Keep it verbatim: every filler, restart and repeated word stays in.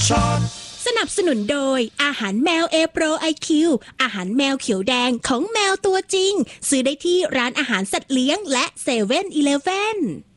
ช็อตสนับสนุนโดยอาหารแมว A Pro ไอ คิว อาหารแมวเขียวแดงของแมวตัวจริงซื้อได้ที่ร้านอาหารสัตว์เลี้ยงและเซเว่นอีเลฟเว่น